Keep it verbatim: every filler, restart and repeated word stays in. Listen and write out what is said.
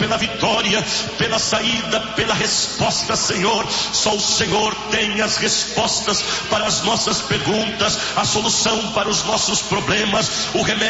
pela vitória, pela saída, pela resposta, Senhor. Só o Senhor tem as respostas para as nossas perguntas, a solução para os nossos problemas, o remédio